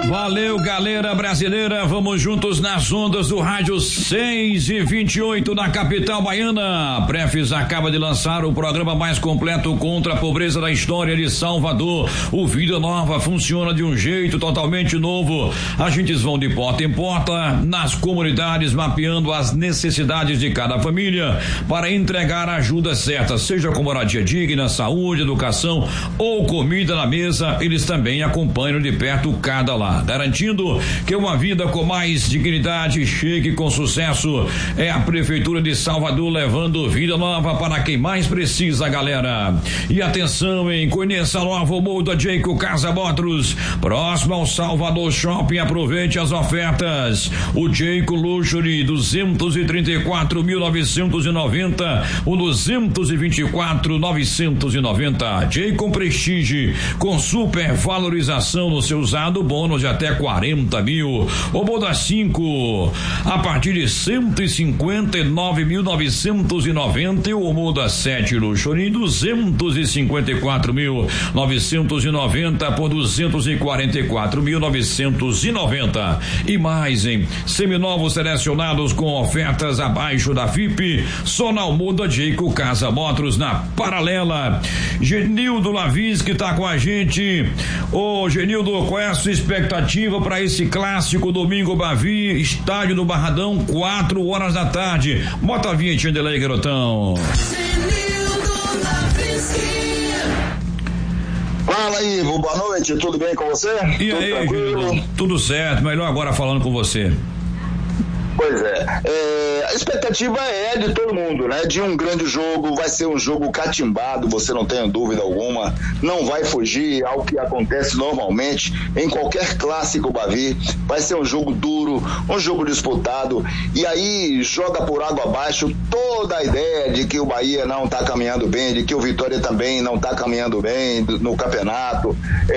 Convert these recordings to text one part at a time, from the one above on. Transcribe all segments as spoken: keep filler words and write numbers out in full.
Valeu, galera brasileira, vamos juntos nas ondas do rádio seis e vinte e oito na capital baiana. A Prefis acaba de lançar o programa mais completo contra a pobreza da história de Salvador. O Vida Nova funciona de um jeito totalmente novo. Agentes vão de porta em porta nas comunidades, mapeando as necessidades de cada família para entregar a ajuda certa, seja com moradia digna, saúde, educação ou comida na mesa. Eles também acompanham de perto cada lar, garantindo que uma vida com mais dignidade chegue com sucesso. É a Prefeitura de Salvador levando vida nova para quem mais precisa, galera. E atenção, hein? Conheça a nova Muda Jayco Casa Motors, próximo ao Salvador Shopping. Aproveite as ofertas. O Jayco Luxury duzentos e trinta e quatro mil novecentos e noventa, o duzentos e vinte e quatro novecentos e noventa. Jayco Prestige com super valorização no seu usado, bônus de até quarenta mil. O Moda cinco a partir de cento e cinquenta e nove mil novecentos e noventa, e o Moda sete Luxury duzentos e cinquenta e quatro mil novecentos e noventa por duzentos e quarenta e quatro mil novecentos e noventa. E mais, hein? Seminovos selecionados com ofertas abaixo da F I P, só na Muda Jayco Casa Motors, na Paralela. Genildo Lavis que tá com a gente. Ô Genildo, qual é a sua expectativa para esse clássico domingo Bavi, estádio do Barradão, quatro horas da tarde? Bota a vinhetinha dele aí, garotão. Fala aí, boa noite, tudo bem com você? E tudo aí, tranquilo? Genildo? Tudo certo, melhor agora falando com você. Pois é, é, a expectativa é de todo mundo, né? De um grande jogo, vai ser um jogo catimbado, você não tem dúvida alguma, não vai fugir ao que acontece normalmente em qualquer clássico Bavi. Vai ser um jogo duro, um jogo disputado, e aí joga por água abaixo toda a ideia de que o Bahia não está caminhando bem, de que o Vitória também não está caminhando bem no campeonato,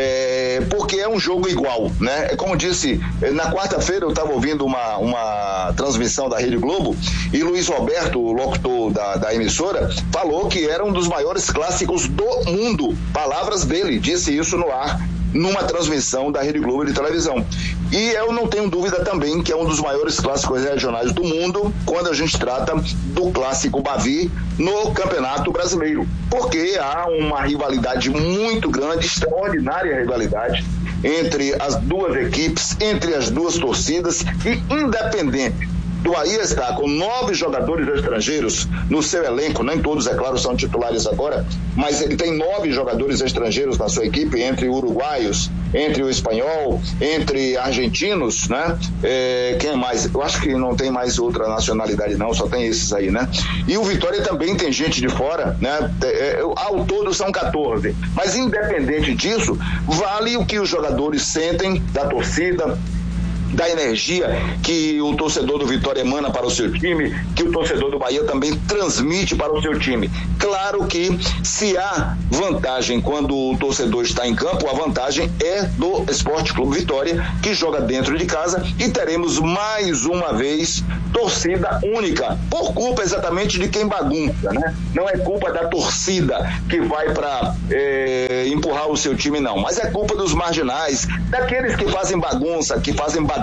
é, porque é um jogo igual, né? Como disse, na quarta-feira eu estava ouvindo uma, uma transmissão da Rede Globo, e Luiz Roberto, o locutor da, da emissora, falou que era um dos maiores clássicos do mundo. Palavras dele, disse isso no ar, numa transmissão da Rede Globo de televisão. E eu não tenho dúvida também que é um dos maiores clássicos regionais do mundo quando a gente trata do clássico Bavi no Campeonato Brasileiro, porque há uma rivalidade muito grande, extraordinária rivalidade entre as duas equipes, entre as duas torcidas, e independente do Bahia está com nove jogadores estrangeiros no seu elenco, nem todos, é claro, são titulares agora, mas ele tem nove jogadores estrangeiros na sua equipe, entre uruguaios, entre o espanhol, entre argentinos, né? É, quem mais? Eu acho que não tem mais outra nacionalidade não, só tem esses aí, né? E o Vitória também tem gente de fora, né? É, ao todo são quatorze, mas independente disso, vale o que os jogadores sentem da torcida, da energia que o torcedor do Vitória emana para o seu time, que o torcedor do Bahia também transmite para o seu time. Claro que se há vantagem quando o torcedor está em campo, a vantagem é do Esporte Clube Vitória, que joga dentro de casa, e teremos mais uma vez torcida única, por culpa exatamente de quem bagunça, né? Não é culpa da torcida que vai para é, empurrar o seu time, não, mas é culpa dos marginais, daqueles que fazem bagunça, que fazem baderna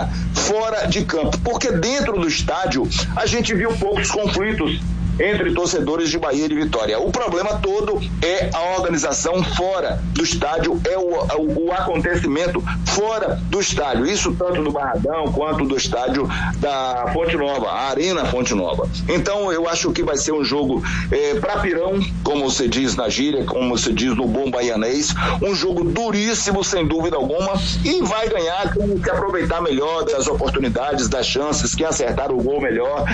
fora de campo, porque dentro do estádio a gente viu poucos conflitos entre torcedores de Bahia e de Vitória. O problema todo é a organização fora do estádio, é o, o, o acontecimento fora do estádio, isso tanto do Barradão quanto do estádio da Fonte Nova, a Arena Fonte Nova. Então eu acho que vai ser um jogo é, pra pirão, como se diz na gíria, como se diz no bom baianês, um jogo duríssimo sem dúvida alguma, e vai ganhar quem se aproveitar melhor das oportunidades, das chances, quem acertar o gol melhor.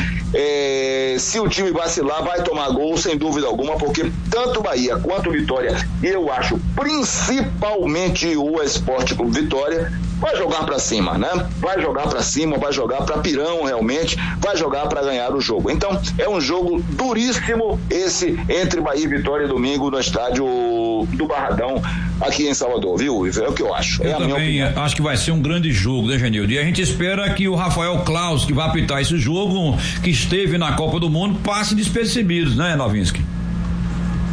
É, se o time vai vacilar, vai tomar gol sem dúvida alguma, porque tanto o Bahia quanto o Vitória, e eu acho principalmente o Esporte Clube Vitória, vai jogar pra cima, né? Vai jogar pra cima, vai jogar pra pirão realmente, vai jogar pra ganhar o jogo. Então é um jogo duríssimo esse entre Bahia e Vitória domingo no estádio do Barradão aqui em Salvador, viu? É o que eu acho. É eu a também minha opinião. Acho que vai ser um grande jogo, né, Genildo? E a gente espera que o Rafael Claus, que vai apitar esse jogo, que esteve na Copa do Mundo, passe despercebidos, né, Novinski?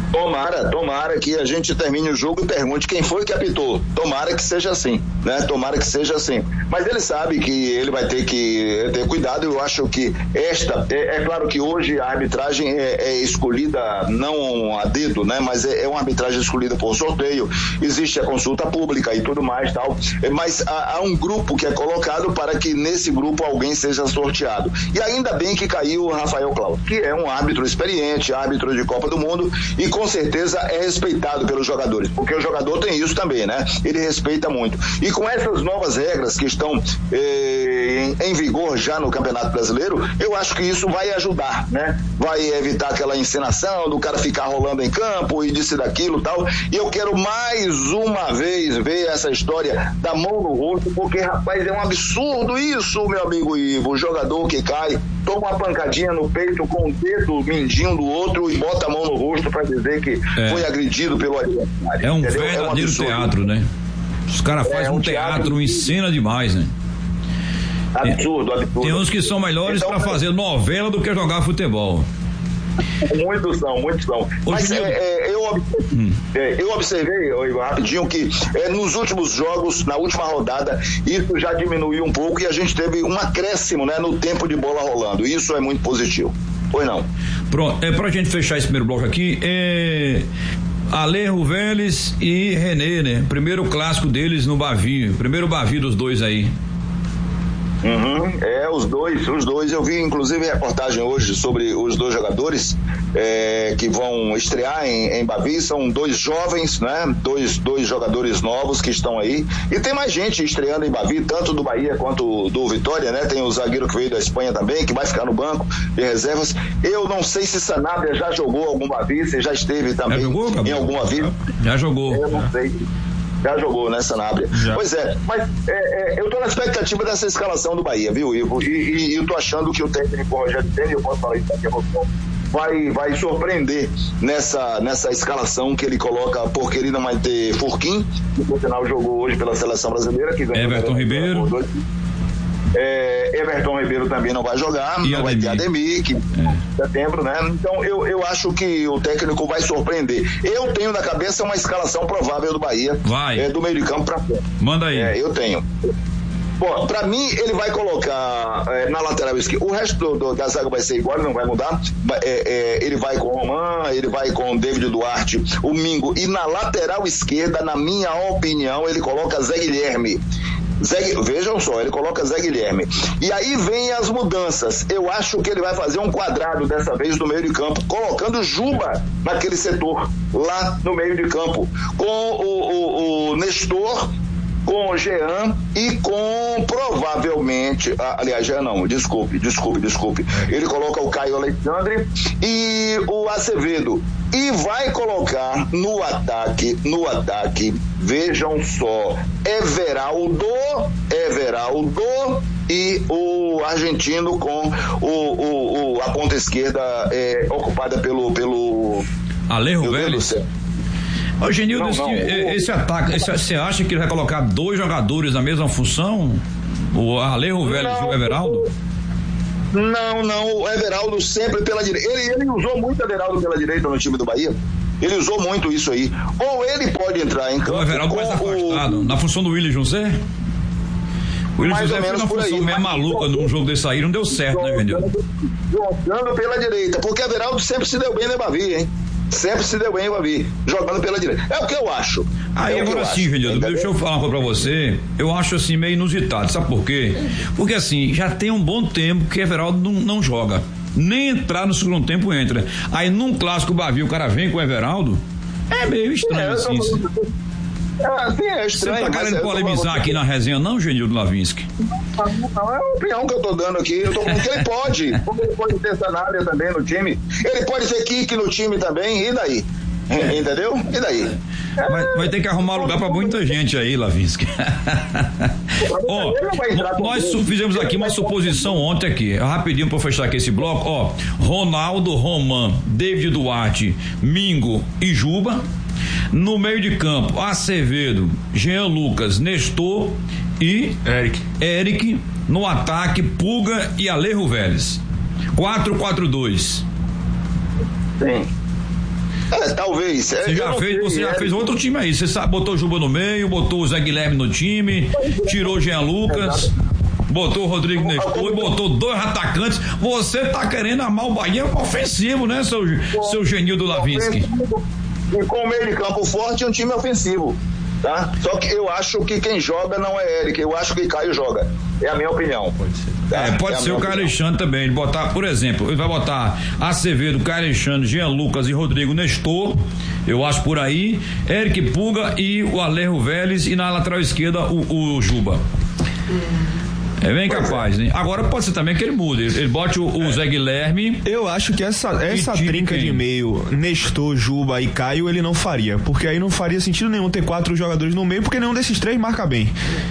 Tomara, tomara que a gente termine o jogo e pergunte quem foi que apitou. Tomara que seja assim, né? Tomara que seja assim. Mas ele sabe que ele vai ter que ter cuidado. Eu acho que esta, é, é claro que hoje a arbitragem é, é escolhida não a dedo, né? Mas é, é uma arbitragem escolhida por sorteio. Existe a consulta pública e tudo mais, tal. Mas há, há um grupo que é colocado para que nesse grupo alguém seja sorteado. E ainda bem que caiu o Rafael Claus, que é um árbitro experiente, árbitro de Copa do Mundo e com certeza é respeitado pelos jogadores, porque o jogador tem isso também, né? Ele respeita muito. E com essas novas regras que estão eh, em, em vigor já no Campeonato Brasileiro, eu acho que isso vai ajudar, né? Vai evitar aquela encenação do cara ficar rolando em campo e disso e daquilo e tal. E eu quero mais uma vez ver essa história da mão no rosto, porque, rapaz, é um absurdo isso, meu amigo Ivo. O jogador que cai, toma uma pancadinha no peito com o dedo mindinho do outro e bota a mão no rosto para dizer que é. foi agredido pelo adversário. É um entendeu? verdadeiro é um teatro, né? Os caras fazem é um, um teatro, teatro ensina demais, né? Absurdo, absurdo. Tem uns que são melhores então, para fazer novela do que jogar futebol. Muitos são, muitos são. Mas é, é, eu, hum. é, eu observei, eu, rapidinho, que é, nos últimos jogos, na última rodada, isso já diminuiu um pouco e a gente teve um acréscimo, né, no tempo de bola rolando. Isso é muito positivo. Pois não. Pronto, é, pra gente fechar esse primeiro bloco aqui, é Alejo Vélez e René, né? Primeiro clássico deles no Bavi, primeiro Bavi dos dois aí. Uhum, é, os dois, os dois, eu vi inclusive reportagem hoje sobre os dois jogadores é, que vão estrear em, em Bavi, são dois jovens, né, dois, dois jogadores novos que estão aí, e tem mais gente estreando em Bavi, tanto do Bahia quanto do Vitória, né, tem o zagueiro que veio da Espanha também, que vai ficar no banco de reservas. Eu não sei se Sanabria já jogou algum Bavi, se já esteve também já jogou, em alguma vida. Já jogou. Eu não sei. Já jogou, né, Sanabria? Já. Pois é, mas é, é, eu tô na expectativa dessa escalação do Bahia, viu, Ivo? E, e, e eu tô achando que o técnico Rogério Ceni, eu posso falar isso daqui a pouco, vai, vai surpreender nessa, nessa escalação que ele coloca, porque ele não vai ter Furquim, que por sinal jogou hoje pela Seleção Brasileira, que ganhou Everton Ribeiro. É, Everton Ribeiro também não vai jogar, e não vai ter Ademir, que é setembro, né? Então eu, eu acho que o técnico vai surpreender. Eu tenho na cabeça uma escalação provável do Bahia, vai. É, do meio de campo pra frente. Manda aí. É, eu tenho. Bom, pra mim ele vai colocar é, na lateral esquerda, o resto do, do, da zaga vai ser igual, não vai mudar. É, é, ele vai com o Roman, ele vai com o David Duarte, o Mingo, e na lateral esquerda, na minha opinião, ele coloca Zé Guilherme. Zé, vejam só, ele coloca Zé Guilherme. E aí vem as mudanças. Eu acho que ele vai fazer um quadrado dessa vez no meio de campo, colocando Juba naquele setor, lá no meio de campo, com o, o, o Nestor, com o Jean e com provavelmente, aliás, Jean não, desculpe, desculpe, desculpe. Ele coloca o Caio Alexandre e o Acevedo. E vai colocar no ataque, no ataque, vejam só, Everaldo, Everaldo e o argentino com o, o, o a ponta esquerda é, ocupada pelo pelo Alejo Vélez. Ô Genildo, esse, esse ataque, você acha que ele vai colocar dois jogadores na mesma função? O Alejo Vélez e o Everaldo? Não, não, o Everaldo sempre pela direita. Ele, ele usou muito o Everaldo pela direita no time do Bahia. Ele usou muito isso aí. Ou ele pode entrar em campo. O Everaldo mais afastado. O... Na função do William José? O William José fez uma função meio maluca num jogo desse aí, não deu certo, né, Genildo? Jogando pela direita, porque o Everaldo sempre se deu bem no Bavi, hein? Sempre se deu bem o Bavi, jogando pela direita. É o que eu acho. Aí é agora sim, Genildo, deixa eu falar uma coisa pra você. Eu acho assim meio inusitado, sabe por quê? Porque assim, já tem um bom tempo que Everaldo não, não joga. Nem entrar no segundo tempo entra. Aí num clássico Bavi o cara vem com o Everaldo. É meio estranho, é, assim. É, sim, é estranho. Você tá querendo polemizar aqui na resenha, não, Genildo Lavinsky? Não, é a opinião que eu tô dando aqui. Eu tô falando que ele pode. Ele pode ter Sanabria também no time. Ele pode ter Kiki no time também. E daí? É. Entendeu? E daí? Vai, vai ter que arrumar lugar pra muita gente aí, Lavinsky. Ó, oh, nós fizemos aqui uma suposição ontem aqui, rapidinho pra fechar aqui esse bloco, ó, Ronaldo, Roman, David Duarte, Mingo e Juba. No meio de campo, Acevedo, Jean Lucas, Nestor e Eric. Eric. No ataque, Puga e Alejo Vélez. quatro quatro dois. Sim. É, talvez. Você já fez, sei, você já é... fez outro time aí. Você sabe, botou o Juba no meio, botou o Zé Guilherme no time, tirou o Jean Lucas. Exato. Botou o Rodrigo Nestor e botou dois atacantes. Você tá querendo amar o Bahia ofensivo, né, seu, seu Genildo Lavinsky? E com o meio de campo forte é um time ofensivo, tá? Só que eu acho que quem joga não é Eric, eu acho que Caio joga. É a minha opinião. Pode ser. Tá? É, pode é ser o Caio Alexandre também. Ele botar, por exemplo, ele vai botar Acevedo, Caio Alexandre, Jean Lucas e Rodrigo Nestor. Eu acho por aí. Eric Puga e o Alejo Vélez e na lateral esquerda o, o Juba. Hum. É bem capaz, né? Agora pode ser também que ele mude. Ele bote o, o é. Zé Guilherme. Eu acho que essa, essa trinca de meio, Nestor, Juba e Caio, ele não faria. Porque aí não faria sentido nenhum ter quatro jogadores no meio, porque nenhum desses três marca bem.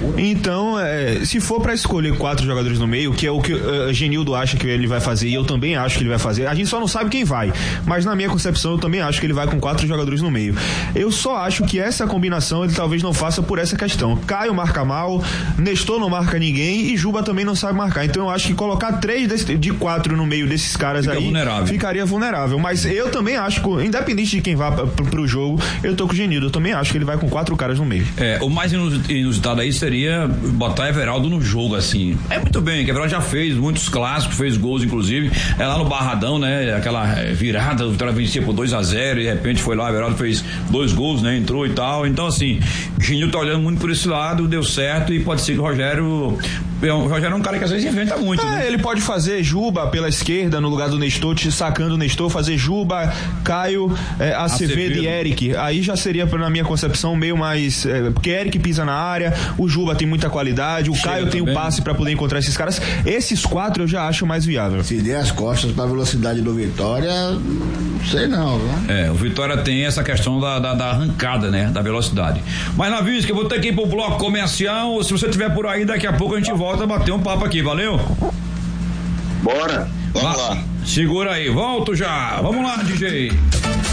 Então, é, se for pra escolher quatro jogadores no meio, que é o que o uh, Genildo acha que ele vai fazer, e eu também acho que ele vai fazer, a gente só não sabe quem vai. Mas na minha concepção, eu também acho que ele vai com quatro jogadores no meio. Eu só acho que essa combinação ele talvez não faça por essa questão. Caio marca mal, Nestor não marca ninguém e Juba também não sabe marcar, então eu acho que colocar três desse, de quatro no meio desses caras Fica aí vulnerável. ficaria vulnerável, mas eu também acho que, independente de quem vá pro, pro jogo, eu tô com o Genildo, eu também acho que ele vai com quatro caras no meio. É, o mais inusitado aí seria botar Everaldo no jogo, assim, é muito bem, que Everaldo já fez muitos clássicos, fez gols inclusive, é lá no Barradão, né, aquela virada, o Vitória vencia por dois a zero e de repente foi lá, Everaldo fez dois gols, né, entrou e tal, então assim, o Genildo tá olhando muito por esse lado, deu certo e pode ser que o Rogério o Rogério é um cara que às vezes inventa muito. É, né? Ele pode fazer Juba pela esquerda no lugar do Nestor, te sacando o Nestor, fazer Juba, Caio, é, Acevedo, Acevedo e Eric. Aí já seria, na minha concepção, meio mais. É, porque Eric pisa na área, o Juba tem muita qualidade, o Chega Caio tem o um passe pra poder encontrar esses caras. Esses quatro eu já acho mais viável. Se der as costas pra velocidade do Vitória, não sei não, né? É, o Vitória tem essa questão da, da, da arrancada, né? Da velocidade. Mas, Lavinsky, eu vou ter que ir pro bloco comercial. Se você estiver por aí, daqui a pouco a gente volta. Volta a bater um papo aqui, valeu? Bora, vamos lá. lá. Segura aí, volto já. Vamos lá, D J.